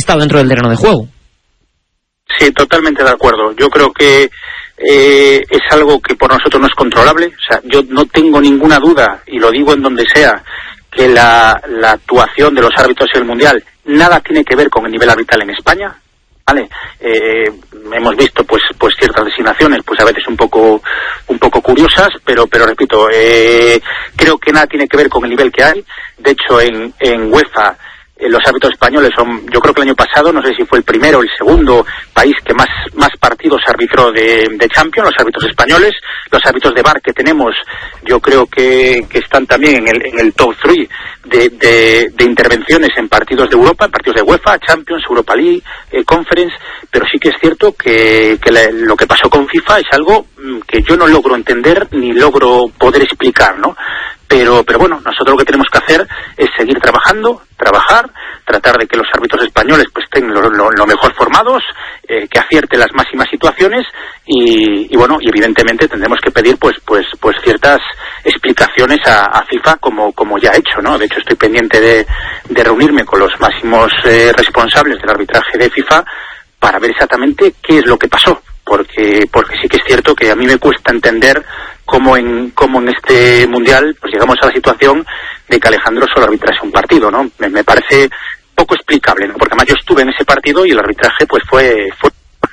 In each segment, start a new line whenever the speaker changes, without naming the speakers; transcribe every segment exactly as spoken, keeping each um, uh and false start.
estado dentro del terreno de juego.
Sí, totalmente de acuerdo. Yo creo que eh, es algo que por nosotros no es controlable. O sea, yo no tengo ninguna duda, y lo digo en donde sea, que la, la actuación de los árbitros en el Mundial nada tiene que ver con el nivel arbitral en España. Vale, eh, hemos visto pues pues ciertas designaciones pues a veces un poco un poco curiosas, pero pero repito, eh, creo que nada tiene que ver con el nivel que hay. De hecho, en en UEFA eh, los árbitros españoles son, yo creo que el año pasado, no sé si fue el primero o el segundo país que más más partidos arbitró de, de Champions, los árbitros españoles. Los árbitros de V A R que tenemos, yo creo que, que están también en el, en el top tres de, de, de intervenciones en partidos de Europa, en partidos de UEFA, Champions, Europa League, eh, Conference, pero sí que es cierto que, que la, lo que pasó con FIFA es algo que yo no logro entender ni logro poder explicar, ¿no? Pero, pero bueno, nosotros lo que tenemos que hacer es seguir trabajando, trabajar, tratar de que los árbitros españoles pues estén lo, lo, lo mejor formados, eh, que acierten las máximas situaciones y, y bueno, y evidentemente tendremos que pedir pues pues pues ciertas explicaciones a, a FIFA como como ya he hecho, ¿no? De hecho estoy pendiente de, de reunirme con los máximos eh, responsables del arbitraje de FIFA para ver exactamente qué es lo que pasó, porque porque sí que es cierto que a mí me cuesta entender cómo en cómo en este mundial pues llegamos a la situación de que Alejandro solo arbitrase un partido, ¿no? Me, me parece poco explicable, ¿no? Porque además yo estuve en ese partido y el arbitraje pues fue fue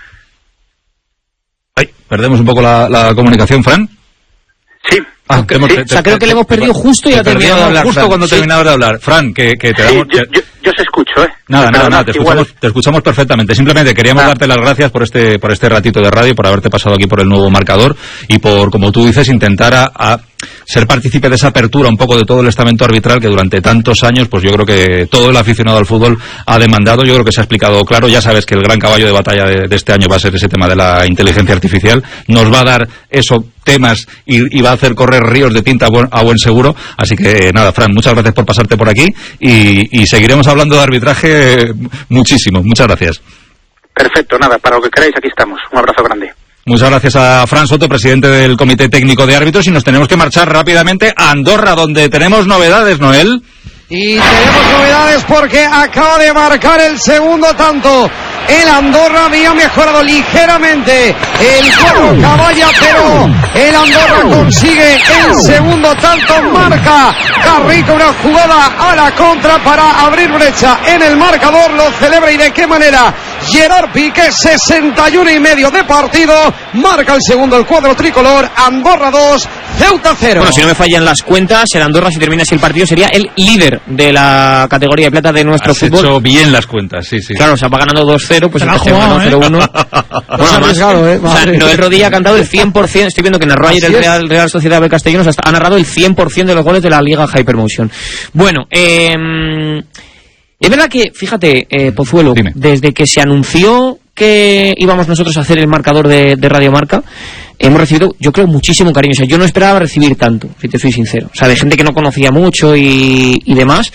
Ay, perdemos un poco la, la comunicación, Fran.
Sí.
Ah,
sí,
hemos,
sí.
Te,
O sea, creo
te,
que le hemos perdido
te,
justo y ha terminado de hablar.
Justo
Fran.
cuando
Sí.
terminaba de hablar. Fran, que, que te
sí,
damos...
yo, yo, yo os escucho, ¿eh?
Nada, nada, nada, te
igual.
escuchamos, te escuchamos perfectamente. Simplemente queríamos ah. darte las gracias por este por este ratito de radio, por haberte pasado aquí por el nuevo marcador y por, como tú dices, intentar a, a ser partícipe de esa apertura un poco de todo el estamento arbitral que durante tantos años, pues yo creo que todo el aficionado al fútbol ha demandado. Yo creo que se ha explicado claro. Ya sabes que el gran caballo de batalla de, de este año va a ser ese tema de la inteligencia artificial. Nos va a dar eso temas y, y va a hacer correr ríos de tinta a buen, a buen seguro. Así que nada, Fran, muchas gracias por pasarte por aquí y, y seguiremos hablando de arbitraje muchísimo. Muchas gracias.
Perfecto, nada, para lo que queráis aquí estamos. Un abrazo grande.
Muchas gracias a Fran Soto, presidente del Comité Técnico de Árbitros, y nos tenemos que marchar rápidamente a Andorra, donde tenemos novedades, Noel.
Y tenemos novedades porque acaba de marcar el segundo tanto. El Andorra había mejorado ligeramente el cuadro Caballa, pero el Andorra consigue el segundo tanto. Marca Carrico, una jugada a la contra para abrir brecha en el marcador. Lo celebra, y de qué manera. Gerard Piqué, sesenta y uno y medio de partido, marca el segundo el cuadro tricolor. Andorra dos, Ceuta cero.
Bueno, si no me fallan las cuentas, el Andorra, si termina así el partido, sería el líder de la categoría de plata de nuestro
Has
fútbol.
Has hecho bien las cuentas, sí, sí.
Claro, o sea, va ganando dos cero, pues el tercero ganó cero uno. Bueno, además,
¿eh?
o sea, Noel Rodilla ha cantado el cien por ciento, estoy viendo que narró ayer el Real, Real Sociedad de Castellanos, hasta, ha narrado el cien por ciento de los goles de la Liga Hypermotion. Bueno, eh... es verdad que, fíjate, eh, Pozuelo, Dime. desde que se anunció que íbamos nosotros a hacer el marcador de, de Radio Marca, hemos recibido, yo creo, muchísimo cariño. O sea, yo no esperaba recibir tanto, si te soy sincero. O sea, de gente que no conocía mucho y, y demás.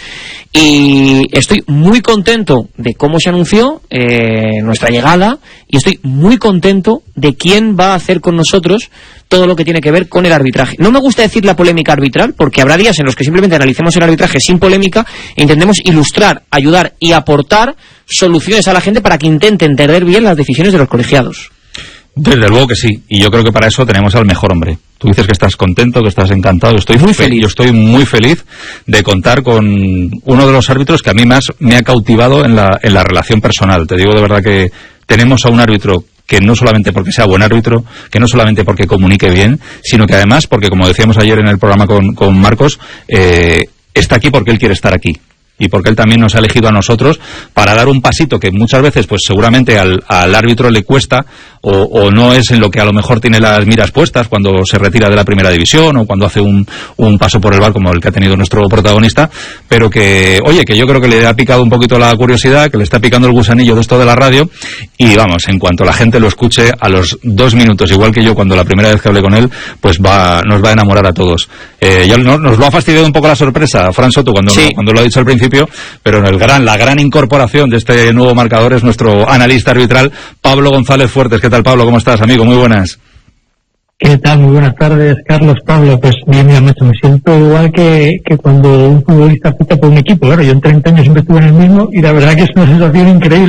Y estoy muy contento de cómo se anunció eh, nuestra llegada, y estoy muy contento de quién va a hacer con nosotros todo lo que tiene que ver con el arbitraje. No me gusta decir la polémica arbitral, porque habrá días en los que simplemente analicemos el arbitraje sin polémica e intentemos ilustrar, ayudar y aportar soluciones a la gente para que intente entender bien las decisiones de los colegiados.
Desde luego que sí, y yo creo que para eso tenemos al mejor hombre. Tú dices que estás contento, que estás encantado. Yo estoy muy feliz. Yo estoy muy feliz de contar con uno de los árbitros que a mí más me ha cautivado en la, en la relación personal. Te digo de verdad que tenemos a un árbitro que no solamente porque sea buen árbitro, que no solamente porque comunique bien, sino que además porque, como decíamos ayer en el programa con, con Marcos, eh, está aquí porque él quiere estar aquí. Y porque él también nos ha elegido a nosotros para dar un pasito que muchas veces, pues seguramente al, al árbitro le cuesta, o, o no es en lo que a lo mejor tiene las miras puestas cuando se retira de la primera división o cuando hace un, un paso por el bar como el que ha tenido nuestro protagonista, pero que, oye, que yo creo que le ha picado un poquito la curiosidad, que le está picando el gusanillo de esto de la radio, y vamos, en cuanto la gente lo escuche, a los dos minutos, igual que yo cuando la primera vez que hablé con él, pues va, nos va a enamorar a todos. Eh, ya no, nos lo ha fastidiado un poco la sorpresa Fran Soto cuando, sí. no, cuando lo ha dicho al principio, pero el gran, la gran incorporación de este nuevo marcador es nuestro analista arbitral, Pablo González Fuertes. ¿Qué tal, Pablo? ¿Cómo estás, amigo? Muy buenas.
¿Qué tal? Muy buenas tardes, Carlos, Pablo. Pues bien, mira, macho, me siento igual que, que cuando un futbolista pita por un equipo. Claro, yo en treinta años siempre estuve en el mismo y la verdad que es una sensación increíble.